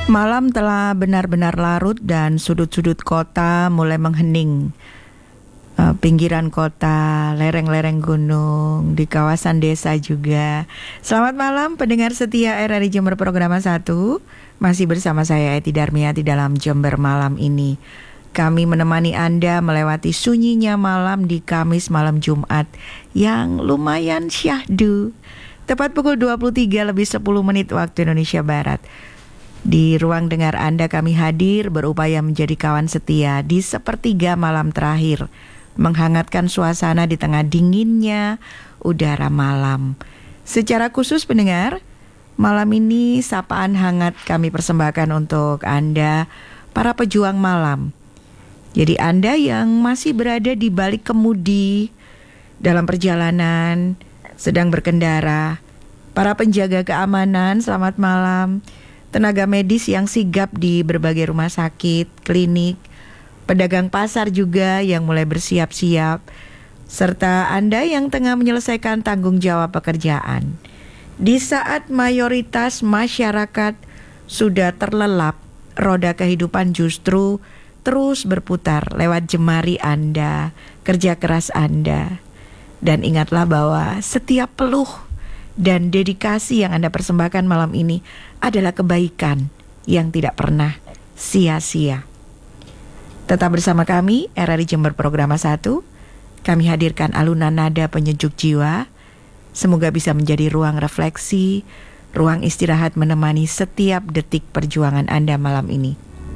Malam telah benar-benar larut dan sudut-sudut kota mulai menghening. Pinggiran kota, lereng-lereng gunung, di kawasan desa juga. Selamat malam pendengar setia RRI Jember Programa 1. Masih bersama saya Eti Darmiati dalam Jember Malam ini. Kami menemani Anda melewati sunyinya malam di Kamis malam Jumat yang lumayan syahdu. Tepat pukul 23 lebih 10 menit waktu Indonesia Barat. Di ruang dengar Anda kami hadir berupaya menjadi kawan setia di sepertiga malam terakhir, menghangatkan suasana di tengah dinginnya udara malam. Secara khusus pendengar, malam ini sapaan hangat kami persembahkan untuk Anda, para pejuang malam. Jadi Anda yang masih berada di balik kemudi, dalam perjalanan, sedang berkendara, para penjaga keamanan, selamat malam. Tenaga medis yang sigap di berbagai rumah sakit, klinik, pedagang pasar juga yang mulai bersiap-siap, serta Anda yang tengah menyelesaikan tanggung jawab pekerjaan. Di saat mayoritas masyarakat sudah terlelap, roda kehidupan justru terus berputar lewat jemari Anda, kerja keras Anda. Dan ingatlah bahwa setiap peluh dan dedikasi yang Anda persembahkan malam ini adalah kebaikan yang tidak pernah sia-sia. Tetap bersama kami, RRI Jember Programa 1. Kami hadirkan alunan nada penyejuk jiwa. Semoga bisa menjadi ruang refleksi, ruang istirahat menemani setiap detik perjuangan Anda malam ini.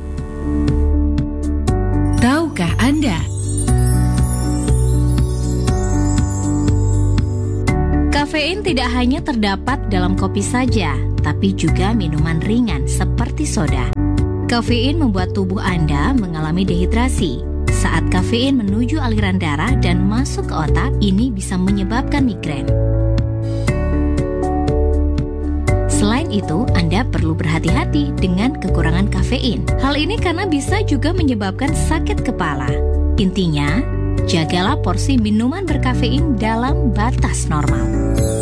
Tahukah Anda? Kafein tidak hanya terdapat dalam kopi saja, tapi juga minuman ringan seperti soda. Kafein membuat tubuh Anda mengalami dehidrasi. Saat kafein menuju aliran darah dan masuk ke otak, ini bisa menyebabkan migrain. Selain itu, Anda perlu berhati-hati dengan kekurangan kafein. Hal ini karena bisa juga menyebabkan sakit kepala. Intinya, jagalah porsi minuman berkafein dalam batas normal.